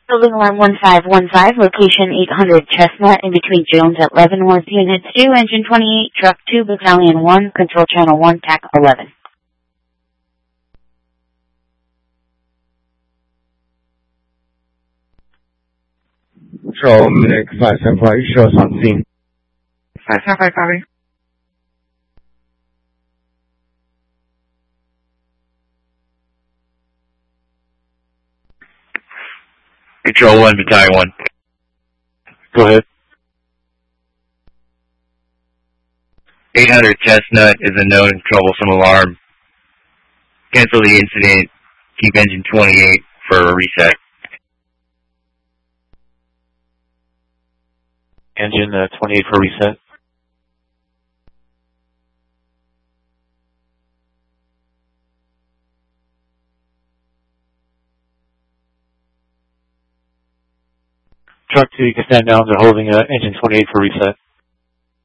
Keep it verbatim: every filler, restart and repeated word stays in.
Building alarm one five one five, location eight hundred Chestnut, in between Jones at Leavenworth, Unit two, Engine twenty-eight, Truck two, Battalion one, Control Channel one, T A C eleven. Control, Nick, five seven five, you show us on scene. five seven five, copy. Control one, Battalion one. Go ahead. eight hundred Chestnut is a known troublesome alarm. Cancel the incident. Keep engine twenty-eight for a reset. Engine uh, twenty-eight for reset. Truck two, you can stand down. They're holding uh, engine twenty-eight for reset.